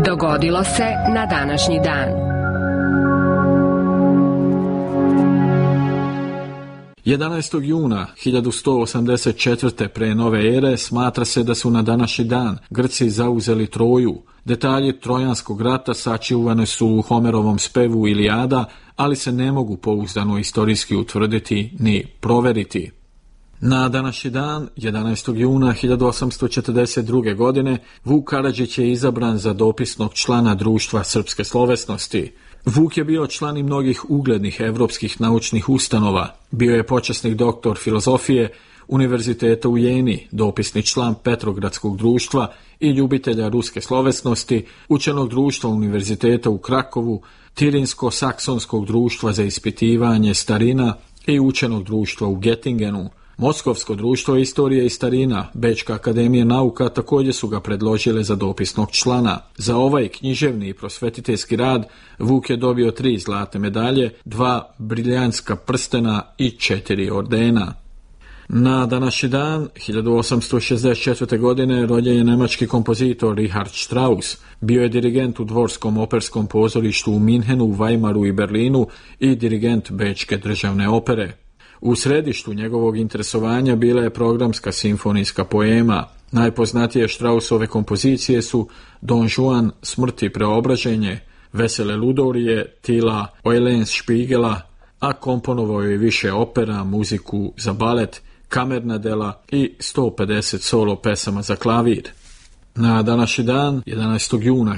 Dogodilo se na današnji dan. 11. juna 1184. pre nove ere smatra se da su na današnji dan Grci zauzeli Troju. Detalji Trojanskog rata sačuvane su u Homerovom spevu Ilijada, ali se ne mogu pouzdano istorijski utvrditi ni proveriti. Na današnji dan, 11. juna 1842. godine, Vuk Karadžić je izabran za dopisnog člana Društva srpske slovesnosti. Vuk je bio član i mnogih uglednih evropskih naučnih ustanova. Bio je počasnik doktor filozofije Univerziteta u Jeni, dopisni član Petrogradskog društva i ljubitelja ruske slovesnosti, učenog društva Univerziteta u Krakovu, Tirinsko-saksonskog društva za ispitivanje starina i učenog društva u Gettingenu. Moskovsko društvo istorije i starina, Bečka akademija nauka također su ga predložile za dopisnog člana. Za ovaj književni i prosvetiteljski rad Vuk je dobio 3 zlatne medalje, 2 briljantska prstena i 4 ordena. Na današnji dan, 1864. godine, rođen je nemački kompozitor Richard Strauss. Bio je dirigent u Dvorskom operskom pozorištu u Minhenu, Weimaru i Berlinu i dirigent Bečke državne opere. U središtu njegovog interesovanja bila je programska simfonijska poema. Najpoznatije Straussove kompozicije su Don Juan, Smrt i preobraženje, Vesele ludorije, Tila, Eulen's Špigela, a komponovao je više opera, muziku za balet, kamerna dela i 150 solo pesama za klavir. Na današnji dan, 11. juna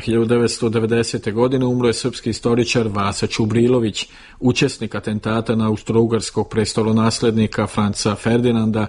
1990. godine, umro je srpski istoričar Vasa Čubrilović, učesnik atentata na austrougarskog prestolonaslednika Franca Ferdinanda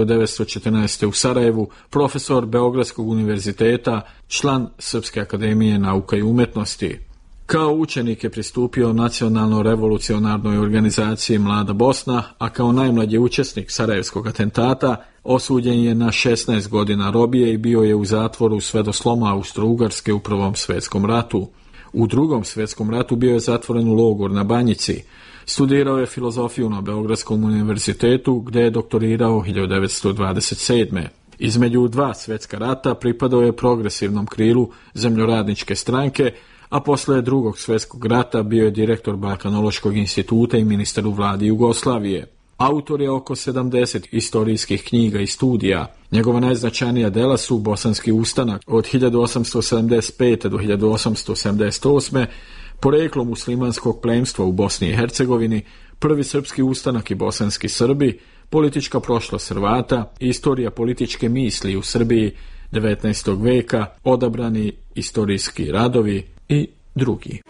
1914. u Sarajevu, profesor Beogradskog univerziteta, član Srpske akademije nauka i umetnosti. Kao učenik je pristupio nacionalno-revolucionarnoj organizaciji Mlada Bosna, a kao najmlađi učesnik Sarajevskog atentata osuđen je na 16 godina robije i bio je u zatvoru sve do sloma Austro-Ugarske u Prvom svjetskom ratu. U Drugom svjetskom ratu bio je zatvoren u logor na Banjici. Studirao je filozofiju na Beogradskom univerzitetu, gdje je doktorirao 1927. Između 2 svjetska rata pripadao je progresivnom krilu Zemljoradničke stranke, a posle Drugog svjetskog rata bio je direktor Balkanološkog instituta i ministar u vladi Jugoslavije. Autor je oko 70 istorijskih knjiga i studija. Njegova najznačajnija dela su Bosanski ustanak od 1875. do 1878. Poreklo muslimanskog plemstva u Bosni i Hercegovini, Prvi srpski ustanak i bosanski Srbi, Politička prošlost Hrvata, Istorija političke misli u Srbiji 19. veka, Odabrani istorijski radovi i drugi.